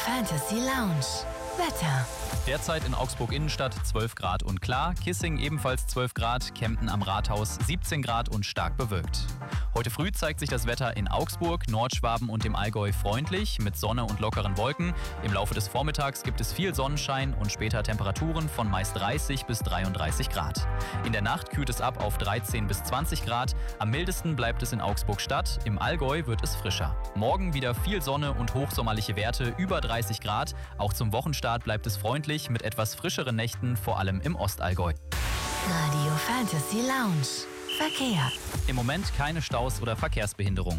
Fantasy Lounge. Wetter. Derzeit in Augsburg Innenstadt 12 Grad und klar, Kissing ebenfalls 12 Grad, Kempten am Rathaus 17 Grad und stark bewölkt. Heute früh zeigt sich das Wetter in Augsburg, Nordschwaben und dem Allgäu freundlich mit Sonne und lockeren Wolken. Im Laufe des Vormittags gibt es viel Sonnenschein und später Temperaturen von meist 30 bis 33 Grad. In der Nacht kühlt es ab auf 13 bis 20 Grad. Am mildesten bleibt es in Augsburg-Stadt, im Allgäu wird es frischer. Morgen wieder viel Sonne und hochsommerliche Werte über 30 Grad. Auch zum Wochenstart bleibt es freundlich mit etwas frischeren Nächten, vor allem im Ostallgäu. Radio Fantasy Lounge. Verkehr. Im Moment keine Staus oder Verkehrsbehinderung.